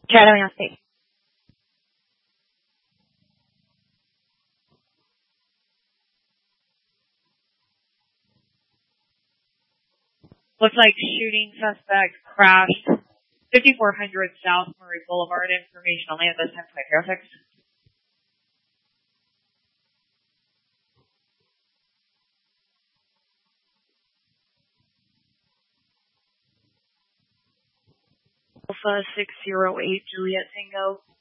Academy on state. Looks like shooting suspect crashed 5400 South Murray Boulevard. Information only at this time. 506. Alpha 608 Juliet Tango.